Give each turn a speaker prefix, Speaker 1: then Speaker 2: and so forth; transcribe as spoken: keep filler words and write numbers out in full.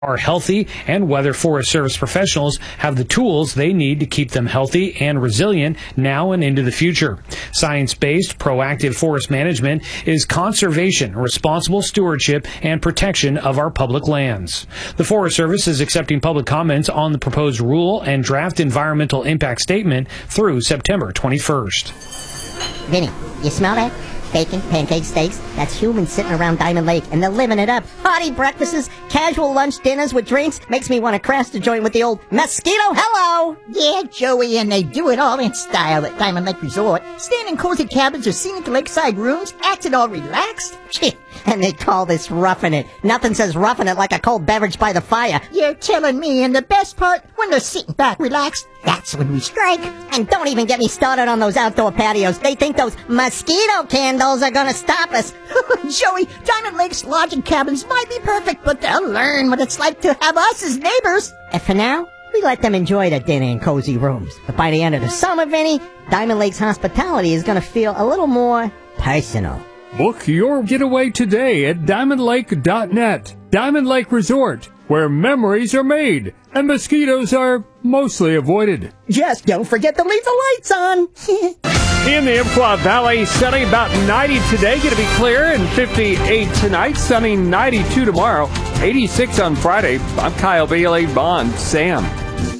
Speaker 1: are healthy and whether Forest Service professionals have the tools they need to keep them healthy and resilient now and into the future. Science-based, proactive forest management is conservation, responsible stewardship, and protection of our public lands. The Forest Service is accepting public comments on the proposed rule and draft environmental impact statement through September twenty-first.
Speaker 2: Vinny, you smell that? Bacon, pancakes, steaks. That's humans sitting around Diamond Lake, and they're living it up. Hearty breakfasts, casual lunch dinners with drinks. Makes me want to crash the joint with the old mosquito. Hello!
Speaker 3: Yeah, Joey, and they do it all in style at Diamond Lake Resort. Staying in cozy cabins or scenic lakeside rooms, acting all relaxed.
Speaker 2: And they call this roughing it. Nothing says roughing it like a cold beverage by the fire.
Speaker 3: You're telling me, and the best part, when they're sitting back relaxed, that's when we strike.
Speaker 2: And don't even get me started on those outdoor patios. They think those mosquito candles are gonna stop us.
Speaker 3: Joey, Diamond Lake's lodging cabins might be perfect, but they'll learn what it's like to have us as neighbors.
Speaker 2: And for now, we let them enjoy their dinner in cozy rooms. But by the end of the summer, Vinny, Diamond Lake's hospitality is gonna feel a little more personal.
Speaker 4: Book your getaway today at diamond lake dot net. Diamond Lake Resort, where memories are made and mosquitoes are mostly avoided.
Speaker 2: Just don't forget to leave the lights on.
Speaker 4: In the Umpqua Valley, sunny, about ninety today. Going to be clear, and fifty-eight tonight. Sunny, ninety-two tomorrow. eighty-six on Friday. I'm Kyle Bailey. Bond. Sam.